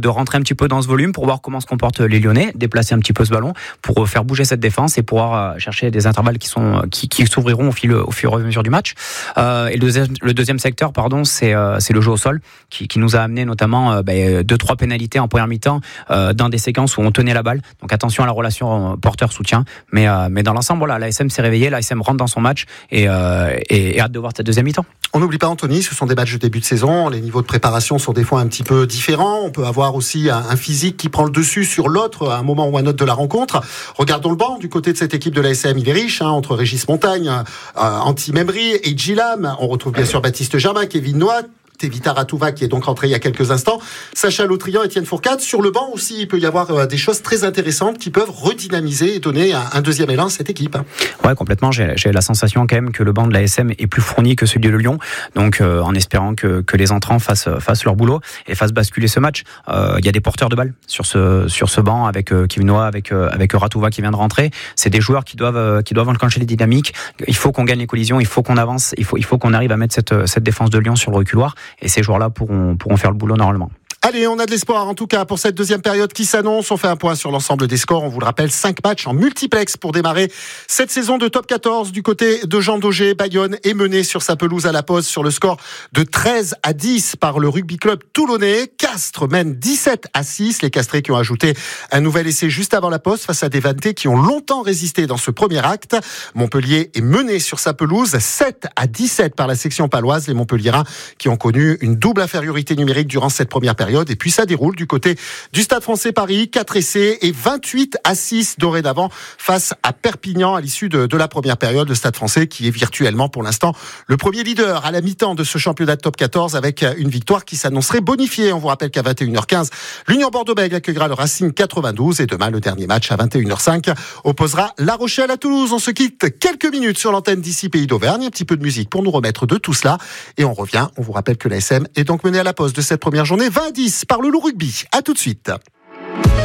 de rentrer un petit peu dans ce volume pour voir comment se comportent les Lyonnais, déplacer un petit peu ce ballon pour faire bouger cette défense et pouvoir chercher des intervalles qui s'ouvriront au fur et à mesure du match. Et le deuxième secteur, c'est le jeu au sol qui nous a amené notamment 2-3 pénalités en première mi-temps dans des séquences où on tenait la balle. Donc attention à la relation porteur-soutien. Mais dans l'ensemble, voilà, l'ASM s'est réveillé, l'ASM rentre dans son match et hâte de voir cette deuxième mi-temps. On n'oublie pas, Anthony, ce sont des matchs de début de saison. Les niveaux de préparation sont des fois un petit peu différents. On peut avoir aussi un physique qui prend le dessus sur l'autre à un moment ou à un autre de la rencontre. Regardons le banc du côté de cette équipe de l'ASM. Il est riche, entre Régis Montagne, Anti Membri et Gilam. On retrouve bien sûr Baptiste Germain, Kevin Noah, Tevita Ratouva qui est donc rentré il y a quelques instants, Sacha Lautrian, Étienne Fourcade. Sur le banc aussi, il peut y avoir des choses très intéressantes qui peuvent redynamiser et donner un deuxième élan à cette équipe. Ouais, complètement. J'ai la sensation quand même que le banc de l'ASM est plus fourni que celui de Lyon. Donc, en espérant que les entrants fassent leur boulot et fassent basculer ce match. Il y a des porteurs de balles sur ce banc avec Kevin Noah, avec Ratouva qui vient de rentrer. C'est des joueurs qui doivent enclencher les dynamiques. Il faut qu'on gagne les collisions, il faut qu'on avance, il faut qu'on arrive à mettre cette défense de Lyon sur le reculoir. Et ces joueurs-là pourront faire le boulot normalement. Allez, on a de l'espoir en tout cas pour cette deuxième période qui s'annonce. On fait un point sur l'ensemble des scores. On vous le rappelle, 5 matchs en multiplex pour démarrer cette saison de top 14 du côté de Jean Daugé. Bayonne est mené sur sa pelouse à la pause sur le score de 13-10 par le rugby club toulonnais. Castres mène 17-6. Les Castrés qui ont ajouté un nouvel essai juste avant la pause face à des Vantais qui ont longtemps résisté dans ce premier acte. Montpellier est mené sur sa pelouse 7-17 par la section paloise. Les Montpelliérains qui ont connu une double infériorité numérique durant cette première période. Et puis ça déroule du côté du Stade Français Paris, 4 essais et 28-6 dorénavant face à Perpignan à l'issue de la première période. Le Stade Français qui est virtuellement pour l'instant le premier leader à la mi-temps de ce championnat de top 14 avec une victoire qui s'annoncerait bonifiée. On vous rappelle qu'à 21h15, l'Union Bordeaux-Bègles accueillera le Racing 92 et demain le dernier match à 21h05 opposera La Rochelle à Toulouse. On se quitte quelques minutes sur l'antenne d'ici Pays d'Auvergne, un petit peu de musique pour nous remettre de tout cela et on revient. On vous rappelle que l'ASM est donc menée à la pause de cette première journée 20-10 par le Loup Rugby. À tout de suite.